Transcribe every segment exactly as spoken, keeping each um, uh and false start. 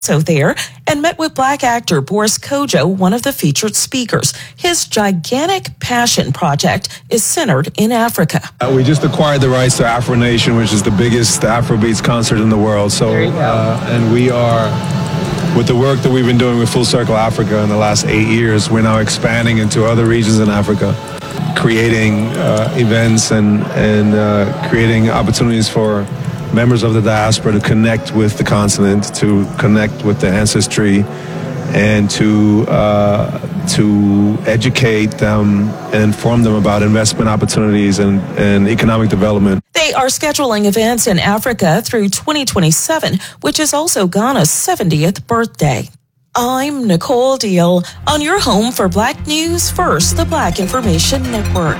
So there, and met with Black actor Boris Kodjoe, one of the featured speakers. His gigantic passion project is centered in Africa. Uh, we just acquired the rights to Afro Nation, which is the biggest Afrobeats concert in the world. So, uh, and we are, with the work that we've been doing with Full Circle Africa in the last eight years, we're now expanding into other regions in Africa, creating uh, events and, and uh, creating opportunities for members of the diaspora to connect with the continent, to connect with the ancestry, and to uh, to educate them and inform them about investment opportunities and, and economic development. They are scheduling events in Africa through twenty twenty-seven, which is also Ghana's seventieth birthday. I'm Nicole Deal on your home for Black News First, the Black Information Network.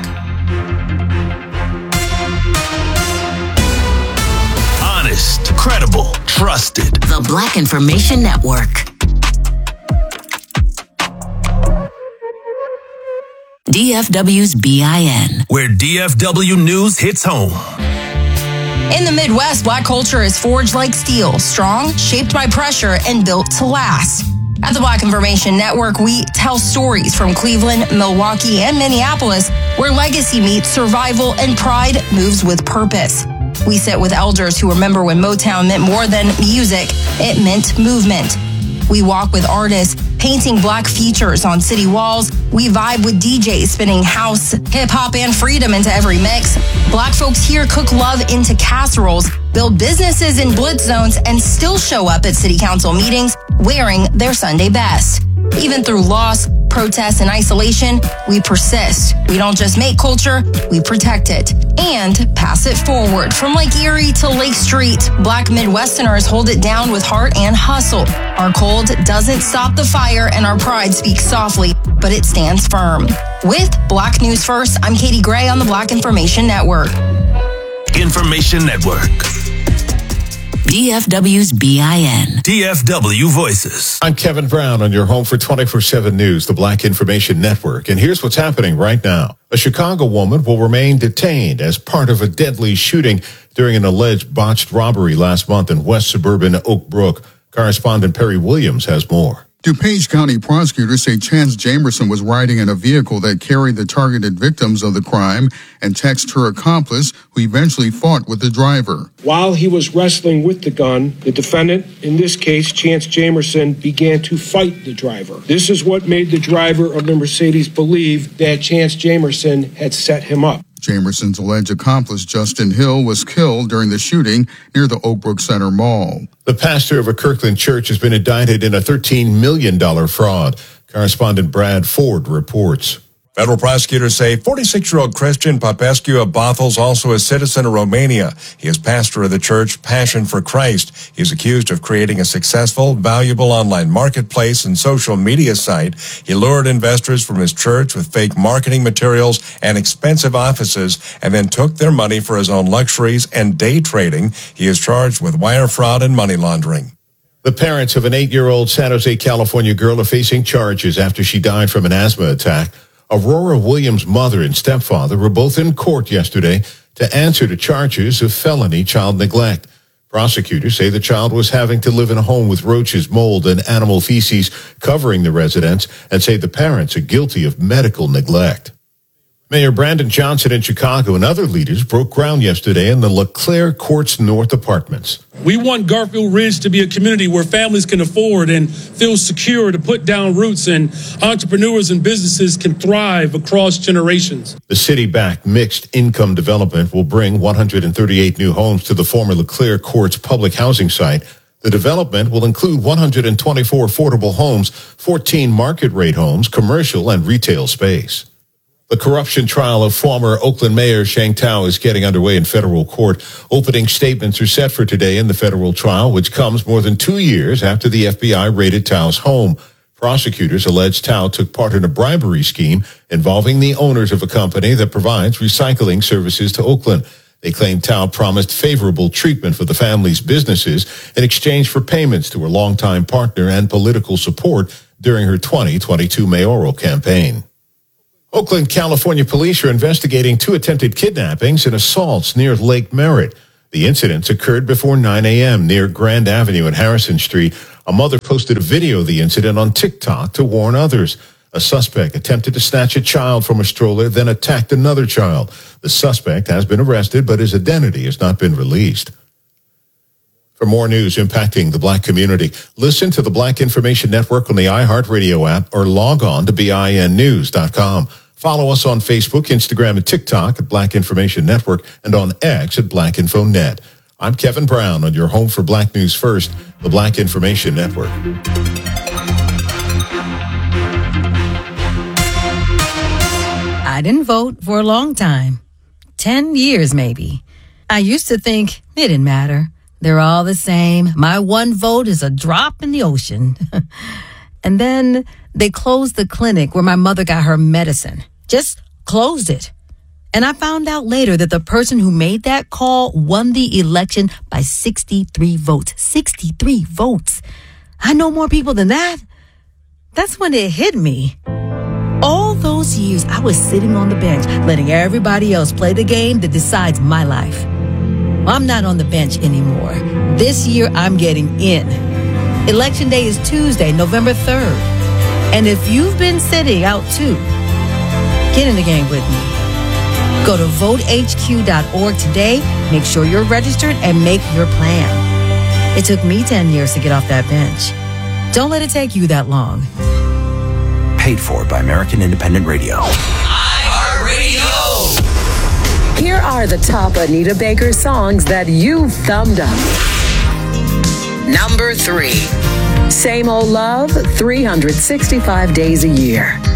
Honest, credible, trusted. The Black Information Network. D F W's B I N. Where D F W News hits home. In the Midwest, Black culture is forged like steel, strong, shaped by pressure, and built to last. At the Black Information Network, we tell stories from Cleveland, Milwaukee, and Minneapolis, where legacy meets survival and pride moves with purpose. We sit with elders who remember when Motown meant more than music, it meant movement. We walk with artists painting Black features on city walls. We vibe with D Js spinning house, hip-hop, and freedom into every mix. Black folks here cook love into casseroles, build businesses in blitz zones, and still show up at city council meetings wearing their Sunday best. Even through loss, protests, and isolation, we persist. We don't just make culture, we protect it and pass it forward. From Lake Erie to Lake Street, Black Midwesterners hold it down with heart and hustle. Our cold doesn't stop the fire, and our pride speaks softly, but it stands firm. With Black News First, I'm Katie Gray on the Black Information Network. Information Network. D F W's B I N. D F W Voices. I'm Kevin Brown on your home for twenty-four seven News, the Black Information Network. And here's what's happening right now. A Chicago woman will remain detained as part of a deadly shooting during an alleged botched robbery last month in west suburban Oak Brook. Correspondent Perry Williams has more. DuPage County prosecutors say Chance Jamerson was riding in a vehicle that carried the targeted victims of the crime and texted her accomplice, who eventually fought with the driver. While he was wrestling with the gun, the defendant, in this case Chance Jamerson, began to fight the driver. This is what made the driver of the Mercedes believe that Chance Jamerson had set him up. Jamerson's alleged accomplice, Justin Hill, was killed during the shooting near the Oak Brook Center Mall. The pastor of a Kirkland church has been indicted in a thirteen million dollars fraud. Correspondent Brad Ford reports. Federal prosecutors say forty-six-year-old Christian Popescu of Bothels, also a citizen of Romania. He is pastor of the church Passion for Christ. He is accused of creating a successful, valuable online marketplace and social media site. He lured investors from his church with fake marketing materials and expensive offices, and then took their money for his own luxuries and day trading. He is charged with wire fraud and money laundering. The parents of an eight-year-old San Jose, California girl are facing charges after she died from an asthma attack. Aurora Williams' mother and stepfather were both in court yesterday to answer to charges of felony child neglect. Prosecutors say the child was having to live in a home with roaches, mold, and animal feces covering the residence, and say the parents are guilty of medical neglect. Mayor Brandon Johnson in Chicago and other leaders broke ground yesterday in the LeClaire Courts North apartments. We want Garfield Ridge to be a community where families can afford and feel secure to put down roots, and entrepreneurs and businesses can thrive across generations. The city-backed mixed income development will bring one hundred thirty-eight new homes to the former LeClaire Courts public housing site. The development will include one hundred twenty-four affordable homes, fourteen market rate homes, commercial and retail space. The corruption trial of former Oakland Mayor Sheng Thao is getting underway in federal court. Opening statements are set for today in the federal trial, which comes more than two years after the F B I raided Thao's home. Prosecutors allege Thao took part in a bribery scheme involving the owners of a company that provides recycling services to Oakland. They claim Thao promised favorable treatment for the family's businesses in exchange for payments to her longtime partner and political support during her twenty twenty-two mayoral campaign. Oakland, California police are investigating two attempted kidnappings and assaults near Lake Merritt. The incidents occurred before nine a.m. near Grand Avenue and Harrison Street. A mother posted a video of the incident on TikTok to warn others. A suspect attempted to snatch a child from a stroller, then attacked another child. The suspect has been arrested, but his identity has not been released. For more news impacting the Black community, listen to the Black Information Network on the iHeartRadio app or log on to B I N news dot com. Follow us on Facebook, Instagram, and TikTok at Black Information Network and on X at Black Info Net. I'm Kevin Brown on your home for Black News First, the Black Information Network. I didn't vote for a long time. Ten years, maybe. I used to think it didn't matter. They're all the same. My one vote is a drop in the ocean. And then they closed the clinic where my mother got her medicine. Just closed it. And I found out later that the person who made that call won the election by sixty-three votes. sixty-three votes. I know more people than that. That's when it hit me. All those years, I was sitting on the bench, letting everybody else play the game that decides my life. I'm not on the bench anymore. This year, I'm getting in. Election day is Tuesday, November third. And if you've been sitting out too, get in the game with me. Go to vote H Q dot org today, make sure you're registered, and make your plan. It took me ten years to get off that bench. Don't let it take you that long. Paid for by American Independent Radio. Here are the top Anita Baker songs that you thumbed up. Number three, Same Old Love, three hundred sixty-five days a year.